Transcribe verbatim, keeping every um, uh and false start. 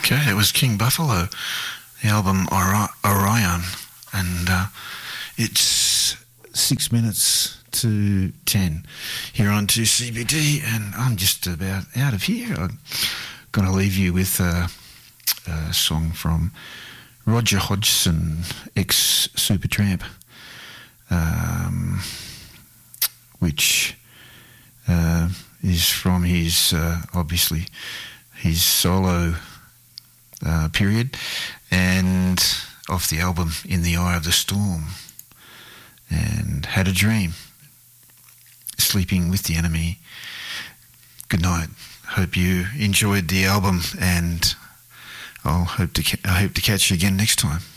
Okay, it was King Buffalo, the album Ori- Orion, and uh, it's six minutes to ten here on two C B D, and I'm just about out of here. I'm going to leave you with a, a song from Roger Hodgson, ex-Supertramp, um, which uh, is from his, uh, obviously, his solo uh, period, and off the album In the Eye of the Storm, and Had a Dream, Sleeping with the Enemy. Good night. Hope you enjoyed the album, and I'll hope to ca- I hope to catch you again next time.